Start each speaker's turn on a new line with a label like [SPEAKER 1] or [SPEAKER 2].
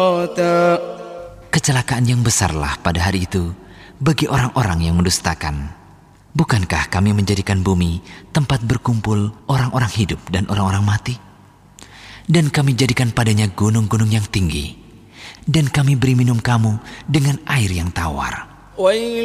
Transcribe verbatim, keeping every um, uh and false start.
[SPEAKER 1] Kecelakaan yang besarlah pada hari itu bagi orang-orang yang mendustakan. Bukankah kami menjadikan bumi tempat berkumpul orang-orang hidup dan orang-orang mati? Dan kami jadikan padanya gunung-gunung yang tinggi, dan kami beri minum kamu dengan air yang tawar.